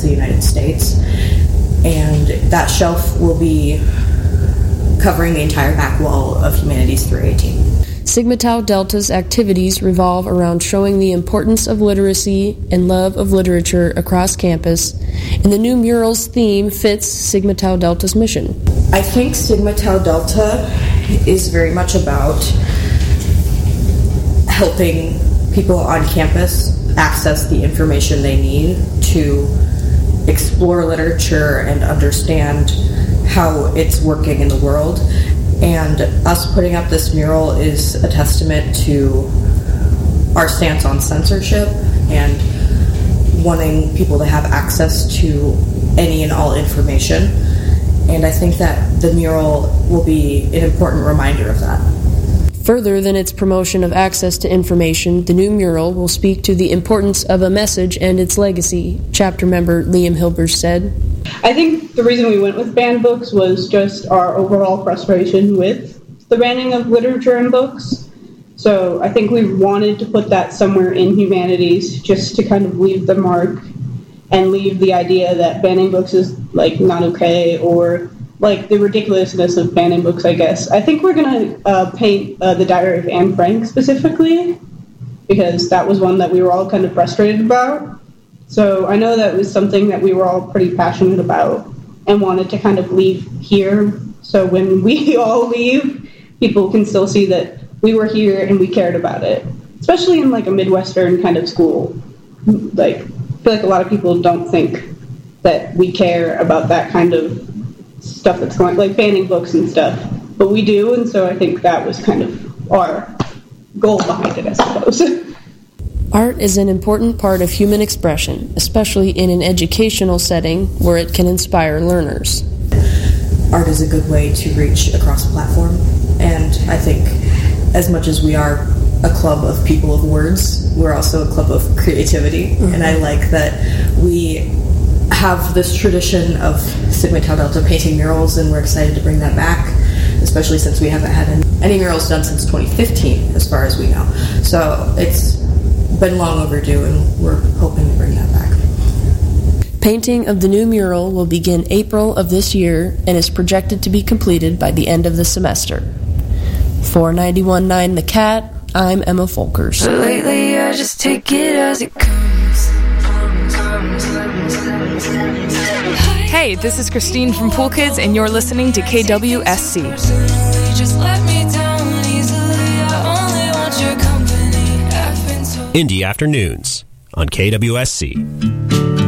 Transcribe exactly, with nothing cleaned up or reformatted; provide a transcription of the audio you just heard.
the United States. And that shelf will be covering the entire back wall of Humanities three eighteen. Sigma Tau Delta's activities revolve around showing the importance of literacy and love of literature across campus, and the new mural's theme fits Sigma Tau Delta's mission. I think Sigma Tau Delta is very much about helping people on campus access the information they need to explore literature and understand how it's working in the world. And us putting up this mural is a testament to our stance on censorship and wanting people to have access to any and all information. And I think that the mural will be an important reminder of that. Further than its promotion of access to information, the new mural will speak to the importance of a message and its legacy, chapter member Liam Hilbers said. I think the reason we went with banned books was just our overall frustration with the banning of literature and books. So I think we wanted to put that somewhere in humanities just to kind of leave the mark and leave the idea that banning books is like not okay, or like the ridiculousness of banning books, I guess. I think we're going to uh, paint uh, the Diary of Anne Frank specifically, because that was one that we were all kind of frustrated about. So I know that was something that we were all pretty passionate about and wanted to kind of leave here. So when we all leave, people can still see that we were here and we cared about it, especially in like a Midwestern kind of school. Like, I feel like a lot of people don't think that we care about that kind of stuff that's going, like banning books and stuff, but we do. And so I think that was kind of our goal behind it, I suppose. Art is an important part of human expression, especially in an educational setting where it can inspire learners. Art is a good way to reach across a platform, and I think as much as we are a club of people of words, we're also a club of creativity, mm-hmm. and I like that we have this tradition of Sigma Tau Delta painting murals, and we're excited to bring that back, especially since we haven't had any murals done since twenty fifteen, as far as we know. So it's been long overdue, and we're hoping to bring that back. Painting of the new mural will begin April of this year and is projected to be completed by the end of the semester. For ninety-one point nine The Cat, I'm Emma Folkers. So lately I just take it as it comes. Hey, this is Christine from Pool Kids, and you're listening to K W S C. Just let me down easily. I only want your company. Indie Afternoons on K W S C.